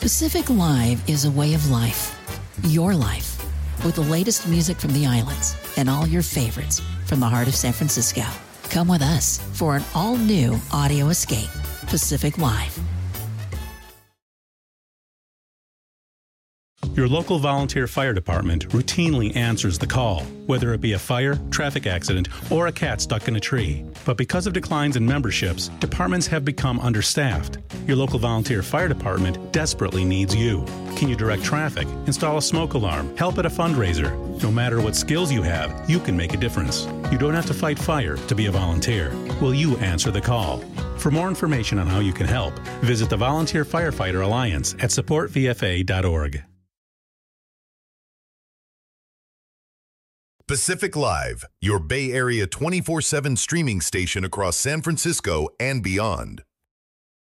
Pacific Live is a way of life. Your life. With the latest music from the islands and all your favorites from the heart of San Francisco. Come with us for an all-new audio escape. Pacific Live. Your local volunteer fire department routinely answers the call, whether it be a fire, traffic accident, or a cat stuck in a tree. But because of declines in memberships, departments have become understaffed. Your local volunteer fire department desperately needs you. Can you direct traffic, install a smoke alarm, help at a fundraiser? No matter what skills you have, you can make a difference. You don't have to fight fire to be a volunteer. Will you answer the call? For more information on how you can help, visit the Volunteer Firefighter Alliance at supportvfa.org. Pacific Live, your Bay Area 24/7 streaming station across San Francisco and beyond.